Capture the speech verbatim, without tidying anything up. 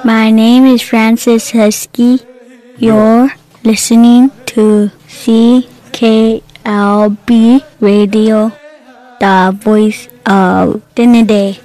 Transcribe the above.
My name is Francis Husky. You're listening to C K L B Radio, the voice of Trinidad.